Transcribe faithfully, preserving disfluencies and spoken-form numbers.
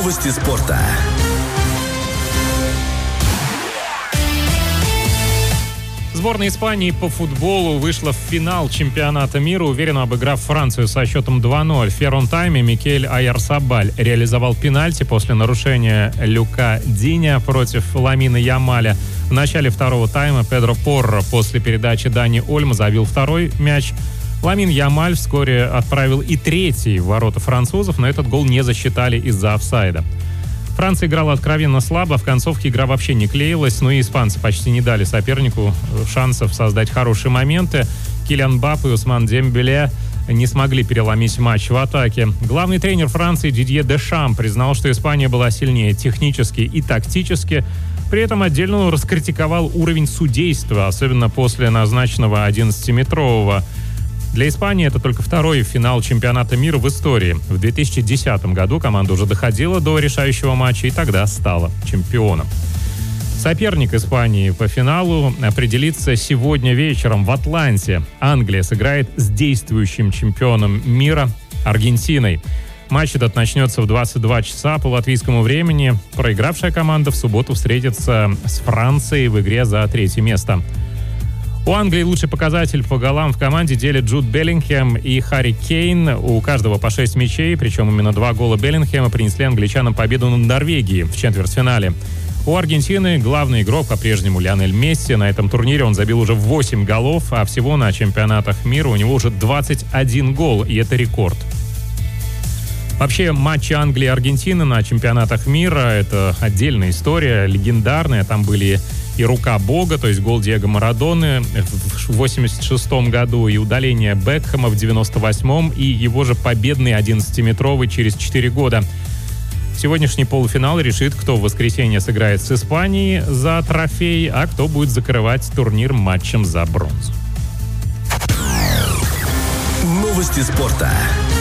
Новости спорта. Сборная Испании по футболу вышла в финал чемпионата мира, уверенно обыграв Францию со счетом два ноль. В первом тайме Микель Ойярсабаль реализовал пенальти после нарушения Люка Диня против Ламина Ямаля. В начале второго тайма Педро Порро после передачи Дани Ольмо забил второй мяч. Ламин Ямаль вскоре отправил и третий в ворота французов, но этот гол не засчитали из-за офсайда. Франция играла откровенно слабо, в концовке игра вообще не клеилась, но и испанцы почти не дали сопернику шансов создать хорошие моменты. Килиан Мбаппе и Усман Дембеле не смогли переломить матч в атаке. Главный тренер Франции Дидье Дешам признал, что Испания была сильнее технически и тактически. При этом отдельно раскритиковал уровень судейства, особенно после назначенного одиннадцатиметрового. Для Испании это только второй финал чемпионата мира в истории. В две тысячи десятом году команда уже доходила до решающего матча и тогда стала чемпионом. Соперник Испании по финалу определится сегодня вечером в Атланте. Англия сыграет с действующим чемпионом мира Аргентиной. Матч этот начнется в двадцать два часа по латвийскому времени. Проигравшая команда в субботу встретится с Францией в игре за третье место. У Англии лучший показатель по голам в команде делят Джуд Беллингхэм и Харри Кейн. У каждого по шесть мячей, причем именно два гола Беллингхэма принесли англичанам победу над Норвегией в четвертьфинале. У Аргентины главный игрок по-прежнему Лионель Месси. На этом турнире он забил уже восемь голов, а всего на чемпионатах мира у него уже двадцать один гол, и это рекорд. Вообще, матчи Англии и Аргентины на чемпионатах мира — это отдельная история, легендарная. Там были и рука Бога, то есть гол Диего Марадоны в восемьдесят шестом году, и удаление Бекхэма в девяносто восьмом, и его же победный одиннадцатиметровый через четыре года. Сегодняшний полуфинал решит, кто в воскресенье сыграет с Испанией за трофей, а кто будет закрывать турнир матчем за бронзу. Новости спорта.